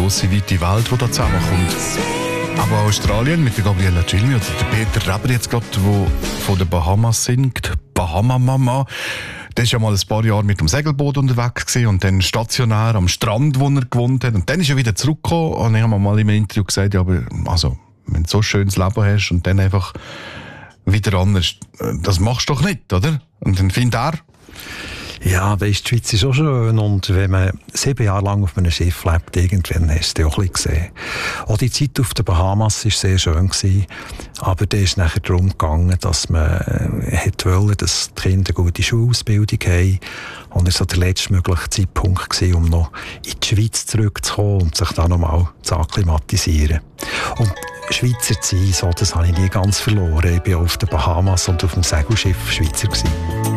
grosse, weite Welt, die da zusammenkommt. Aber Australien mit der Gabriella Cilmi oder der Peter Reber jetzt gerade, der von den Bahamas singt, Bahama Mama. Der war ja mal ein paar Jahre mit dem Segelboot unterwegs gewesen und dann stationär am Strand, wo er gewohnt hat. Und dann ist er wieder zurückgekommen und ich habe mir mal in einem Interview gesagt, ja, aber also, wenn du so ein schönes Leben hast und dann einfach wieder anders, das machst du doch nicht, oder? Und dann findet er... Ja, weisst, die Schweiz ist auch schön und wenn man 7 Jahre lang auf einem Schiff lebt, irgendwann hast du es auch ein bisschen gesehen. Auch die Zeit auf den Bahamas war sehr schön gewesen, aber da ist nachher darum gegangen, dass man wollte, dass die Kinder eine gute Schulausbildung haben und es war der letztmögliche Zeitpunkt gewesen, um noch in die Schweiz zurückzukommen und sich dann nochmal zu akklimatisieren. Und Schweizer zu sein, so, das habe ich nie ganz verloren. Ich war auf den Bahamas und auf dem Segelschiff Schweizer gewesen.